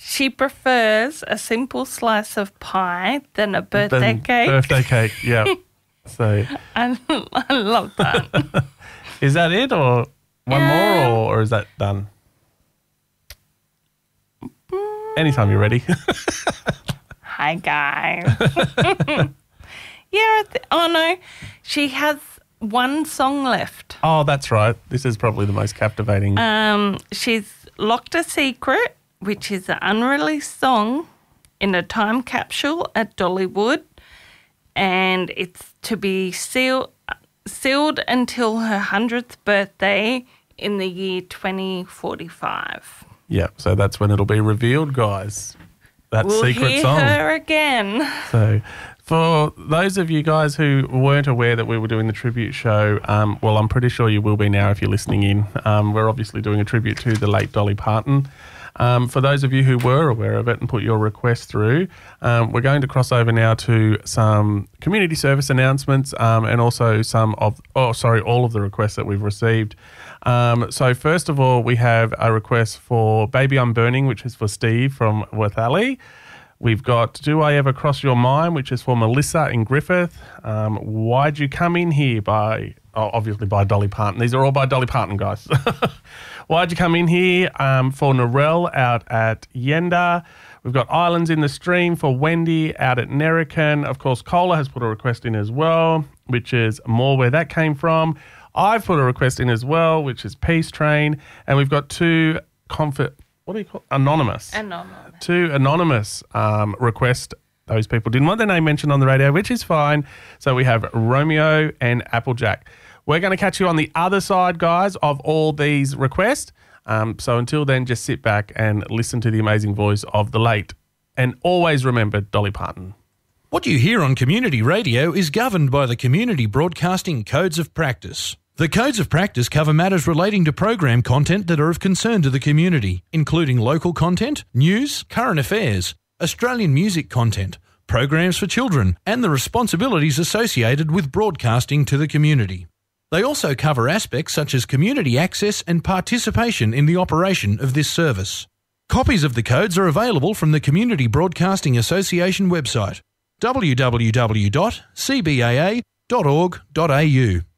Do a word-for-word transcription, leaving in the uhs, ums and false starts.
She prefers a simple slice of pie than a birthday Then cake. Birthday cake, yeah. So, I, I love that. is that it, or one Um, more, or, or is that done? Anytime you're ready. Hi, guys. yeah. I th- oh, no. She has one song left. Oh, that's right. This is probably the most captivating. Um, she's locked a secret, which is an unreleased song in a time capsule at Dollywood, and it's to be seal- sealed until her hundredth birthday in the year twenty forty-five. Yeah, so that's when it'll be revealed, guys. That We'll secret hear song. her again. So, for those of you guys who weren't aware that we were doing the tribute show, um, well, I'm pretty sure you will be now if you're listening in. Um, we're obviously doing a tribute to the late Dolly Parton. Um, for those of you who were aware of it and put your request through, um, we're going to cross over now to some community service announcements um, and also some of, oh, sorry, all of the requests that we've received. Um, so first of all, we have a request for Baby I'm Burning, which is for Steve from Worthally. We've got Do I Ever Cross Your Mind, which is for Melissa in Griffith. Um, Why'd You Come In Here by, oh, obviously by Dolly Parton. These are all by Dolly Parton, guys. Why'd You Come In Here um, for Narelle out at Yenda. We've got Islands in the Stream for Wendy out at Nerrican. Of course, Cola has put a request in as well, which is More Where That Came From. I've put a request in as well, which is Peace Train. And we've got two comfort, what do you call it? Anonymous. Anonymous. Two anonymous um, requests. Those people didn't want their name mentioned on the radio, which is fine. So we have Romeo and Applejack. We're going to catch you on the other side, guys, of all these requests. Um, so until then, just sit back and listen to the amazing voice of the late and always remember Dolly Parton. What you hear on community radio is governed by the Community Broadcasting Codes of Practice. The Codes of Practice cover matters relating to program content that are of concern to the community, including local content, news, current affairs, Australian music content, programs for children, and the responsibilities associated with broadcasting to the community. They also cover aspects such as community access and participation in the operation of this service. Copies of the codes are available from the Community Broadcasting Association website, w w w dot c b a a dot org dot a u.